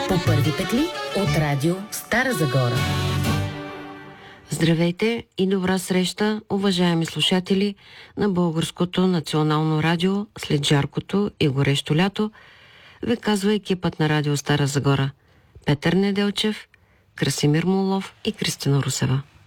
По първи петли от радио Стара Загора. Здравейте и добра среща, уважаеми слушатели на Българското национално радио след жаркото и горещо лято, ви казва екипът на радио Стара Загора. Петър Неделчев, Красимир Молов и Кристина Русева.